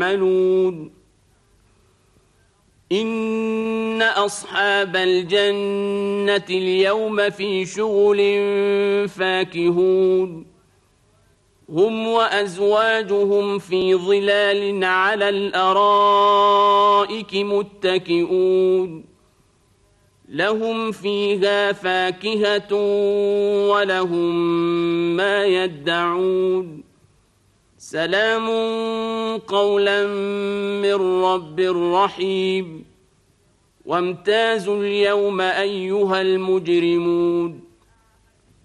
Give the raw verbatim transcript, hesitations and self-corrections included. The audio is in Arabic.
يعملون إن أصحاب الجنة اليوم في شغل فاكهون هم وأزواجهم في ظلال على الأرائك متكئون لهم فيها فاكهة ولهم ما يدعون سلام قولا من رب رحيم وامتازوا اليوم أيها المجرمون